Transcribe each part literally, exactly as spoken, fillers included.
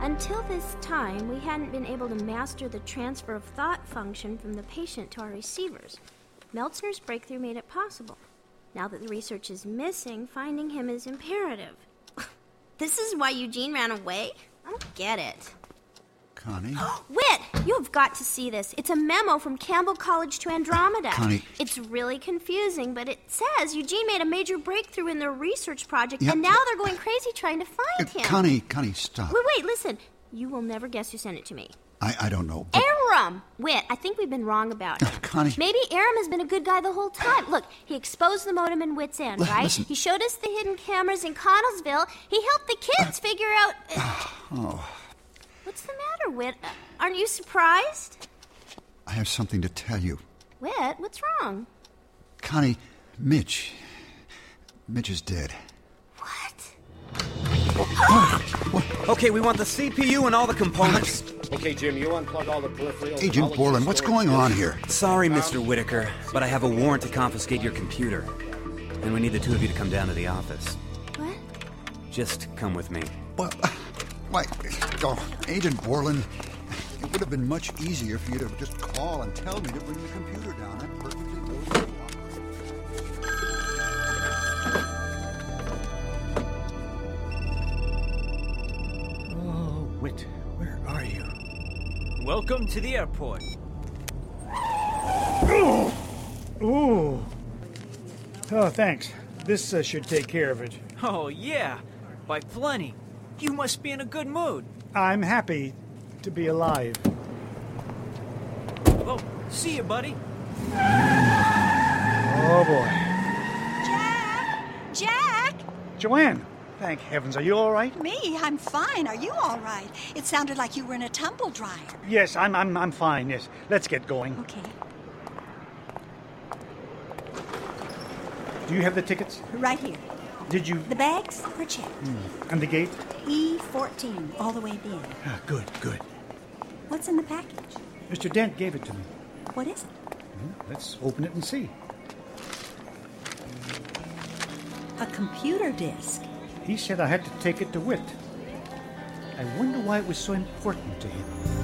Until this time, we hadn't been able to master the transfer of thought function from the patient to our receivers. Meltzner's breakthrough made it possible. Now that the research is missing, finding him is imperative. This is why Eugene ran away? I don't get it. Connie? Whit, you have got to see this. It's a memo from Campbell College to Andromeda. Connie. It's really confusing, but it says Eugene made a major breakthrough in their research project, Yep. and now they're going crazy trying to find Uh, him. Connie, Connie, stop. Wait, wait, listen. You will never guess who sent it to me. I, I don't know. But... Aram! Whit, I think we've been wrong about it. Connie. Maybe Aram has been a good guy the whole time. Look, he exposed the modem in Whit's End, L- right? listen. He showed us the hidden cameras in Connellsville. He helped the kids figure out... Uh, Oh, What's the matter, Whit? Uh, aren't you surprised? I have something to tell you. Whit, what's wrong? Connie, Mitch. Mitch is dead. What? Okay, we want the C P U and all the components. Okay, Jim, you unplug all the peripherals. Agent Borland, what's going on here? Sorry, Mister Whitaker, but I have a warrant to confiscate your computer. And we need the two of you to come down to the office. What? Just come with me. Well, why, oh, Agent Borland, it would have been much easier for you to just call and tell me to bring the computer down. I'm perfectly willing to cooperate. Oh, Whit, where are you? Welcome to the airport. Ooh! Ooh! Oh, thanks. This uh, should take care of it. Oh, yeah, by plenty. You must be in a good mood. I'm happy to be alive. Oh, see you, buddy. Oh, boy. Jack! Jack! Joanne, thank heavens. Are you all right? Me? I'm fine. Are you all right? It sounded like you were in a tumble dryer. Yes, I'm, I'm, I'm fine, yes. Let's get going. Okay. Do you have the tickets? Right here. Did you... The bags are checked. Mm. And the gate? E fourteen, all the way in. Ah, good, good. What's in the package? Mister Dent gave it to me. What is it? Well, let's open it and see. A computer disk. He said I had to take it to Whit. I wonder why it was so important to him.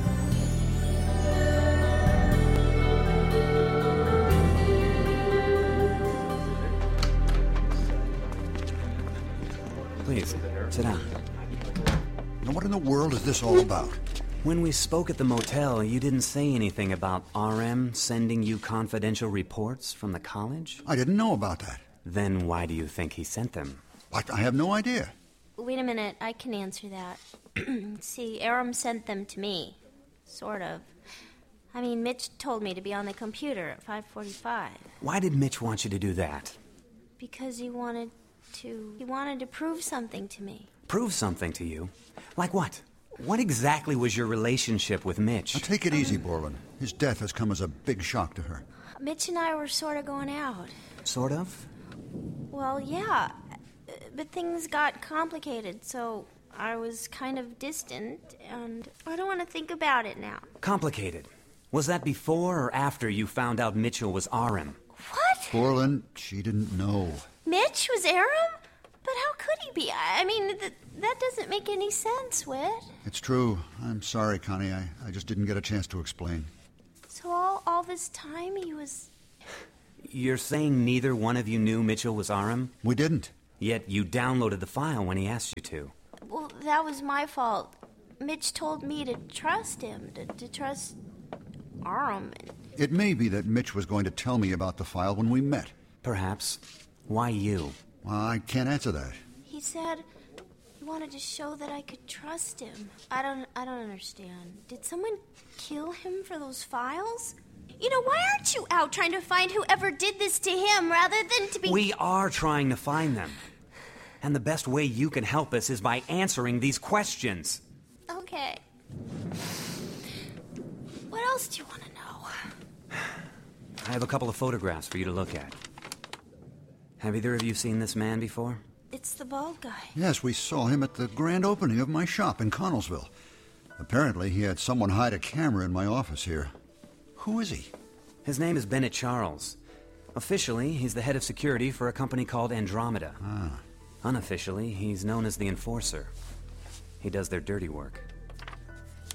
Please, sit down. Now, what in the world is this all about? When we spoke at the motel, you didn't say anything about R M sending you confidential reports from the college? I didn't know about that. Then why do you think he sent them? What? I have no idea. Wait a minute, I can answer that. See, Aram sent them to me. Sort of. I mean, Mitch told me to be on the computer at five forty-five. Why did Mitch want you to do that? Because he wanted to... He wanted to prove something to me. Prove something to you? Like what? What exactly was your relationship with Mitch? Now, take it easy, Borland. His death has come as a big shock to her. Mitch and I were sort of going out. Sort of? Well, yeah. But things got complicated, so I was kind of distant, and I don't want to think about it now. Complicated? Was that before or after you found out Mitchell was R M? What? Borland, she didn't know. Mitch was Aram? But how could he be? I mean, th- that doesn't make any sense, Whit. It's true. I'm sorry, Connie. I, I just didn't get a chance to explain. So all, all this time he was... You're saying neither one of you knew Mitchell was R M? We didn't. Yet you downloaded the file when he asked you to. Well, that was my fault. Mitch told me to trust him, to, to trust Aram. It may be that Mitch was going to tell me about the file when we met. Perhaps. Why you? Well, I can't answer that. He said he wanted to show that I could trust him. I don't I don't understand. Did someone kill him for those files? You know, why aren't you out trying to find whoever did this to him rather than to be... We are trying to find them. And the best way you can help us is by answering these questions. Okay. What else do you want to know? I have a couple of photographs for you to look at. Have either of you seen this man before? It's the bald guy. Yes, we saw him at the grand opening of my shop in Connellsville. Apparently, he had someone hide a camera in my office here. Who is he? His name is Bennett Charles. Officially, he's the head of security for a company called Andromeda. Ah. Unofficially, he's known as the Enforcer. He does their dirty work.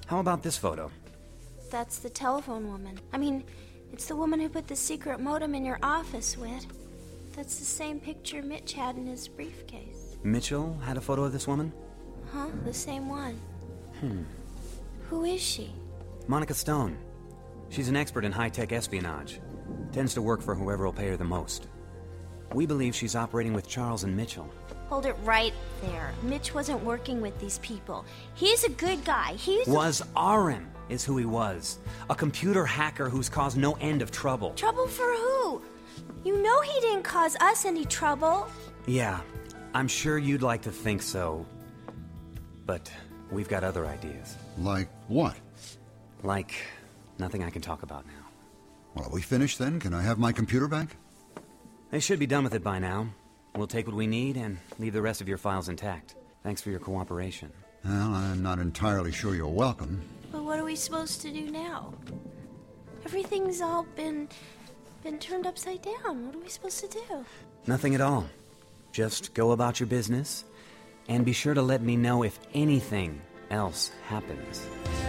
How about this photo? That's the telephone woman. I mean, it's the woman who put the secret modem in your office, Whit. That's the same picture Mitch had in his briefcase. Mitchell had a photo of this woman? Huh? The same one. Hmm. Who is she? Monica Stone. She's an expert in high-tech espionage. Tends to work for whoever will pay her the most. We believe she's operating with Charles and Mitchell. Hold it right there. Mitch wasn't working with these people. He's a good guy. He's Was R M is who he was. A computer hacker who's caused no end of trouble. Trouble for who? You know he didn't cause us any trouble. Yeah, I'm sure you'd like to think so. But we've got other ideas. Like what? Like nothing I can talk about now. Well, are we finished then? Can I have my computer back? They should be done with it by now. We'll take what we need and leave the rest of your files intact. Thanks for your cooperation. Well, I'm not entirely sure you're welcome. But what are we supposed to do now? Everything's all been... been turned upside down. What are we supposed to do? Nothing at all. Just go about your business, and be sure to let me know if anything else happens.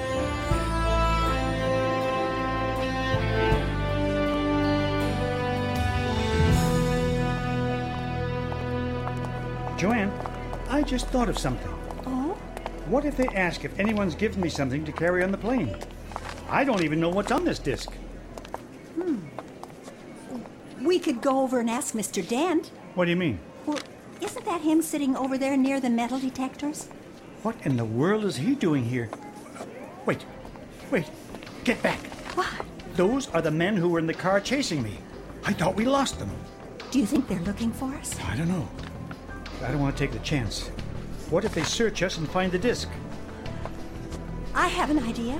Joanne, I just thought of something. Oh? What if they ask if anyone's given me something to carry on the plane? I don't even know what's on this disc. Hmm. We could go over and ask Mister Dent. What do you mean? Well, isn't that him sitting over there near the metal detectors? What in the world is he doing here? Wait, wait, get back. What? Those are the men who were in the car chasing me. I thought we lost them. Do you think they're looking for us? I don't know. I don't want to take the chance. What if they search us and find the disc? I have an idea.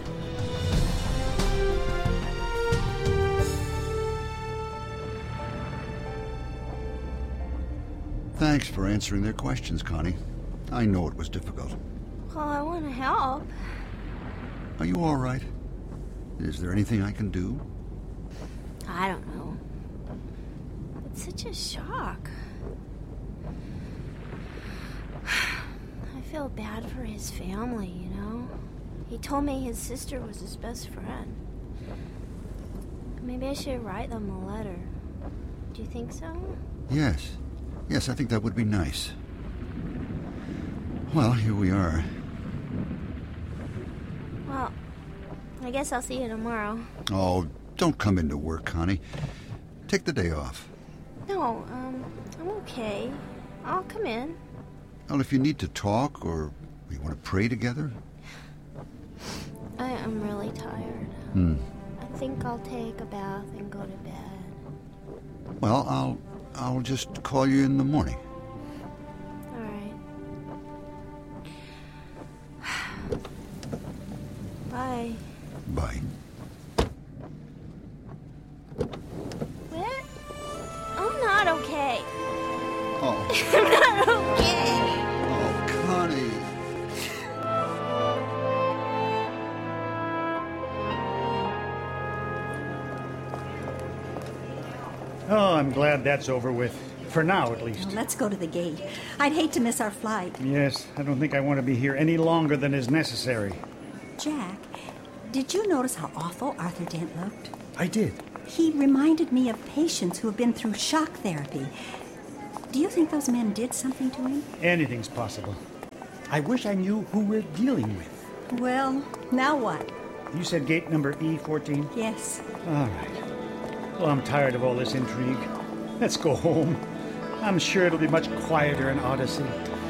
Thanks for answering their questions, Connie. I know it was difficult. Well, I want to help. Are you all right? Is there anything I can do? I don't know. It's such a shock. I feel bad for his family, you know? He told me his sister was his best friend. Maybe I should write them a letter. Do you think so? Yes. Yes, I think that would be nice. Well, here we are. Well, I guess I'll see you tomorrow. Oh, don't come into work, Connie. Take the day off. No, um, I'm okay. I'll come in. Well, if you need to talk or you want to pray together. I am really tired. Hmm. I think I'll take a bath and go to bed. Well, I'll I'll just call you in the morning. All right. Bye. Bye. What? I'm not okay. Oh. I'm not okay. Oh, Connie. Oh, I'm glad that's over with. For now, at least. Well, let's go to the gate. I'd hate to miss our flight. Yes, I don't think I want to be here any longer than is necessary. Jack, did you notice how awful Arthur Dent looked? I did. He reminded me of patients who have been through shock therapy. Do you think those men did something to him? Anything's possible. I wish I knew who we're dealing with. Well, now what? You said gate number E fourteen? Yes. All right. Well, I'm tired of all this intrigue. Let's go home. I'm sure it'll be much quieter in Odyssey.